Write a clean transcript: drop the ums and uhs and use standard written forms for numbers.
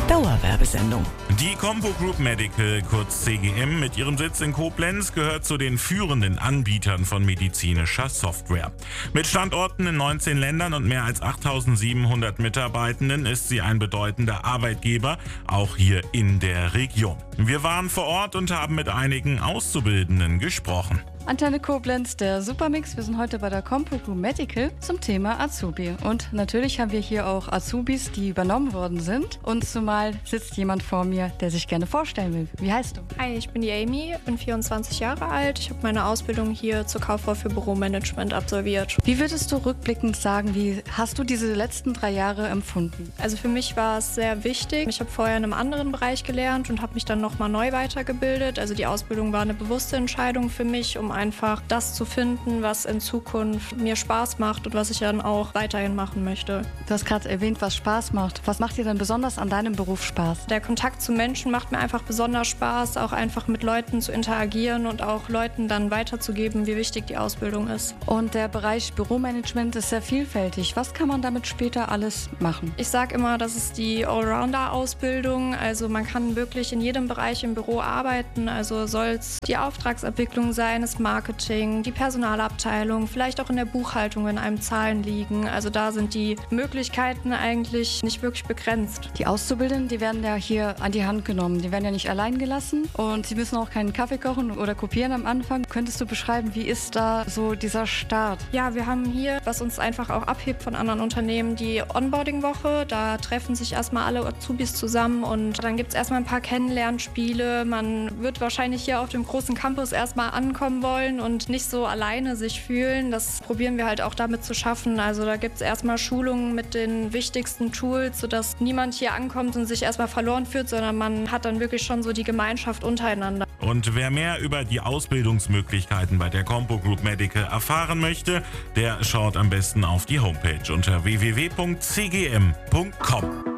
Dauerwerbesendung. Die Compo Group Medical, kurz CGM, mit ihrem Sitz in Koblenz gehört zu den führenden Anbietern von medizinischer Software. Mit Standorten in 19 Ländern und mehr als 8.700 Mitarbeitenden ist sie ein bedeutender Arbeitgeber, auch hier in der Region. Wir waren vor Ort und haben mit einigen Auszubildenden gesprochen. Antenne Koblenz, der Supermix. Wir sind heute bei der Compo Group Medical zum Thema Azubi. Und natürlich haben wir hier auch Azubis, die übernommen worden sind. Und zumal sitzt jemand vor mir, der sich gerne vorstellen will. Wie heißt du? Hi, ich bin die Amy, bin 24 Jahre alt. Ich habe meine Ausbildung hier zur Kauffrau für Büromanagement absolviert. Wie würdest du rückblickend sagen, wie hast du diese letzten 3 Jahre empfunden? Also für mich war es sehr wichtig. Ich habe vorher in einem anderen Bereich gelernt und habe mich dann nochmal neu weitergebildet. Also die Ausbildung war eine bewusste Entscheidung für mich, um einfach das zu finden, was in Zukunft mir Spaß macht und was ich dann auch weiterhin machen möchte. Du hast gerade erwähnt, was Spaß macht. Was macht dir denn besonders an deinem Beruf Spaß? Der Kontakt zu Menschen macht mir einfach besonders Spaß, auch einfach mit Leuten zu interagieren und auch Leuten dann weiterzugeben, wie wichtig die Ausbildung ist. Und der Bereich Büromanagement ist sehr vielfältig. Was kann man damit später alles machen? Ich sage immer, das ist die Allrounder-Ausbildung. Also man kann wirklich in jedem Bereich im Büro arbeiten. Also soll es die Auftragsabwicklung sein, das Marketing, die Personalabteilung, vielleicht auch in der Buchhaltung, wenn einem Zahlen liegen. Also da sind die Möglichkeiten eigentlich nicht wirklich begrenzt. Die Auszubildenden, die werden ja hier an die Hand genommen. Die werden ja nicht allein gelassen und sie müssen auch keinen Kaffee kochen oder kopieren am Anfang. Könntest du beschreiben, wie ist da so dieser Start? Ja, wir haben hier, was uns einfach auch abhebt von anderen Unternehmen, die Onboarding-Woche. Da treffen sich erstmal alle Azubis zusammen und dann gibt es erstmal ein paar Kennenlernspiele. Man wird wahrscheinlich hier auf dem großen Campus erstmal ankommen wollen und nicht so alleine sich fühlen. Das probieren wir halt auch damit zu schaffen. Also da gibt es erstmal Schulungen mit den wichtigsten Tools, sodass niemand hier ankommt und sich erstmal verloren fühlt, sondern man hat dann wirklich schon so die Gemeinschaft untereinander. Und wer mehr über die Ausbildungsmöglichkeiten bei der Compo Group Medical erfahren möchte, der schaut am besten auf die Homepage unter www.cgm.com.